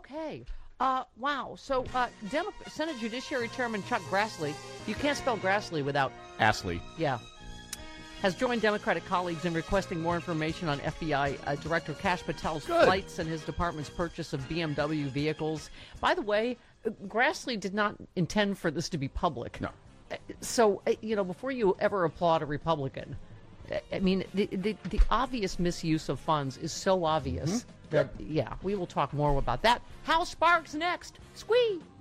Okay. Wow. So, Senate Judiciary Chairman Chuck Grassley, you can't spell Grassley without... Astley. Yeah. Has joined Democratic colleagues in requesting more information on FBI Director Kash Patel's flights and his department's purchase of BMW vehicles. By the way, Grassley did not intend for this to be public. No. So, before you ever applaud a Republican, I mean, the obvious misuse of funds is so obvious that, we will talk more about that. Hal Sparks next. Squee!